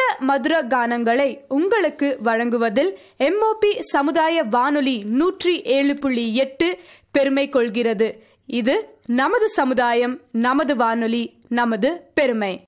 மதுர கானங்களை உங்களுக்கு வழங்குவதில் எம்ஓபி சமுதாய வானொலி 107.8 பெருமை கொள்கிறது. இது நமது சமுதாயம், நமது வானொலி, நமது பெருமை.